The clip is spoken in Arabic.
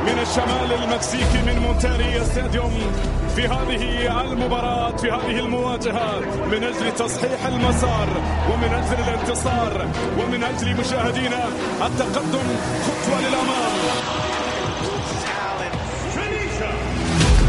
من الشمال المكسيكي من مونتاري ستاديوم في هذه المباراة، في هذه المواجهة، من أجل تصحيح المسار ومن أجل الانتصار ومن أجل مشاهدينا التقدم خطوة للأمام.